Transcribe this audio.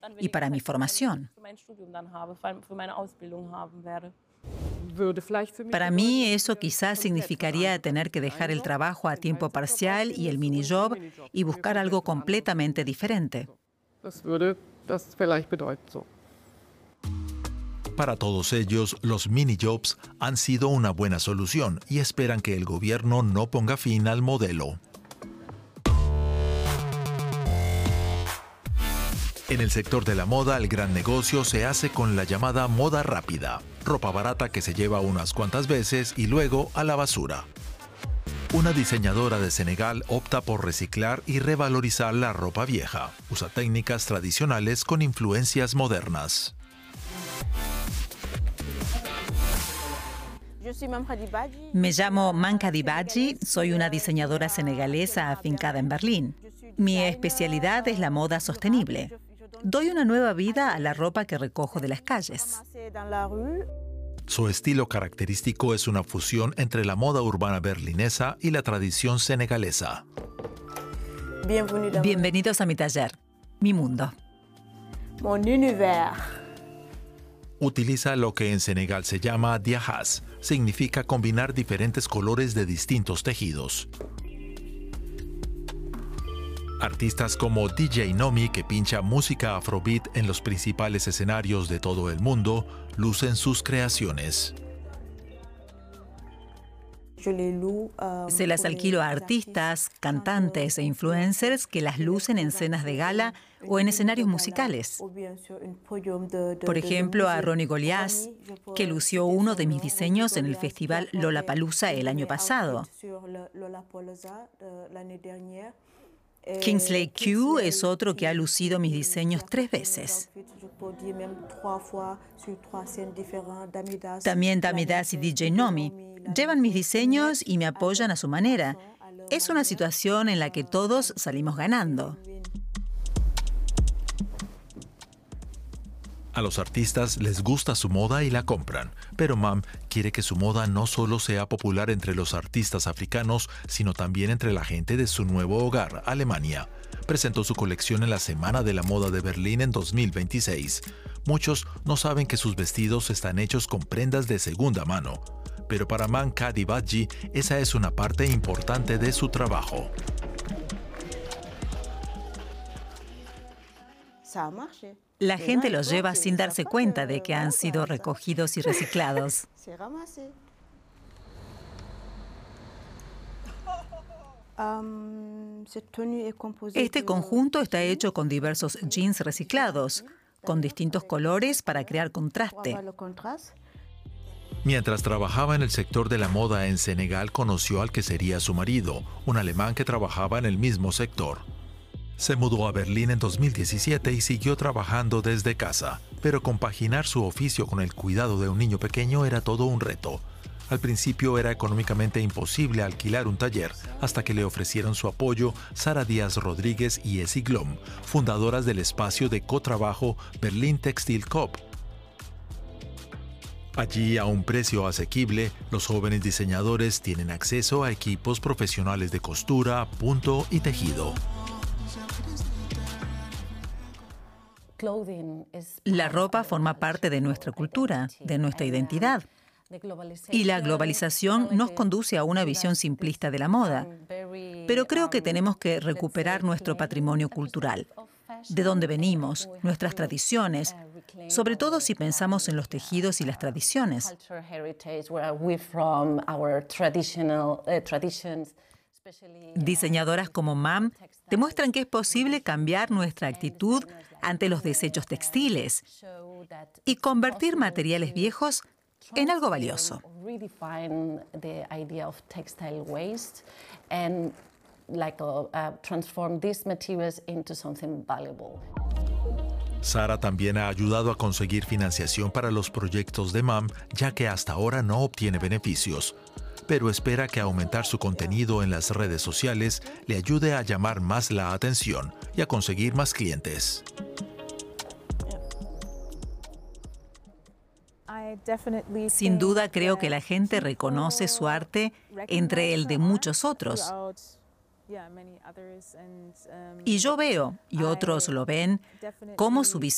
y para mi formación. Para mí eso quizás significaría tener que dejar el trabajo a tiempo parcial y el minijob y buscar algo completamente diferente. Para todos ellos, los minijobs han sido una buena solución y esperan que el gobierno no ponga fin al modelo. En el sector de la moda, el gran negocio se hace con la llamada moda rápida, ropa barata que se lleva unas cuantas veces y luego a la basura. Una diseñadora de Senegal opta por reciclar y revalorizar la ropa vieja. Usa técnicas tradicionales con influencias modernas. Me llamo Mankadi Badji, soy una diseñadora senegalesa afincada en Berlín. Mi especialidad es la moda sostenible. Doy una nueva vida a la ropa que recojo de las calles. Su estilo característico es una fusión entre la moda urbana berlinesa y la tradición senegalesa. Bienvenidos a mi taller, mi mundo. Utiliza lo que en Senegal se llama diajas, significa combinar diferentes colores de distintos tejidos. Artistas como DJ Nomi, que pincha música afrobeat en los principales escenarios de todo el mundo, lucen sus creaciones. Se las alquilo a artistas, cantantes e influencers que las lucen en cenas de gala o en escenarios musicales. Por ejemplo, a Ronnie Goliath, que lució uno de mis diseños en el festival Lollapalooza el año pasado. Kingsley Q es otro que ha lucido mis diseños 3 veces. También Damidas y DJ Nomi llevan mis diseños y me apoyan a su manera. Es una situación en la que todos salimos ganando. A los artistas les gusta su moda y la compran, pero Mam quiere que su moda no solo sea popular entre los artistas africanos, sino también entre la gente de su nuevo hogar, Alemania. Presentó su colección en la Semana de la Moda de Berlín en 2026. Muchos no saben que sus vestidos están hechos con prendas de segunda mano, pero para Mankadi Badji esa es una parte importante de su trabajo. La gente los lleva sin darse cuenta de que han sido recogidos y reciclados. Este conjunto está hecho con diversos jeans reciclados, con distintos colores para crear contraste. Mientras trabajaba en el sector de la moda en Senegal, conoció al que sería su marido, un alemán que trabajaba en el mismo sector. Se mudó a Berlín en 2017 y siguió trabajando desde casa, pero compaginar su oficio con el cuidado de un niño pequeño era todo un reto. Al principio era económicamente imposible alquilar un taller, hasta que le ofrecieron su apoyo Sara Díaz Rodríguez y Essie Glom, fundadoras del espacio de cotrabajo Berlin Textile Coop. Allí, a un precio asequible, los jóvenes diseñadores tienen acceso a equipos profesionales de costura, punto y tejido. La ropa forma parte de nuestra cultura, de nuestra identidad. Y la globalización nos conduce a una visión simplista de la moda. Pero creo que tenemos que recuperar nuestro patrimonio cultural, de dónde venimos, nuestras tradiciones, sobre todo si pensamos en los tejidos y las tradiciones. Diseñadoras como Mam demuestran que es posible cambiar nuestra actitud ante los desechos textiles y convertir materiales viejos en algo valioso. Sara también ha ayudado a conseguir financiación para los proyectos de Mam, ya que hasta ahora no obtiene beneficios, pero espera que aumentar su contenido en las redes sociales le ayude a llamar más la atención y a conseguir más clientes. Sin duda creo que la gente reconoce su arte entre el de muchos otros. Y yo veo, y otros lo ven, cómo su visión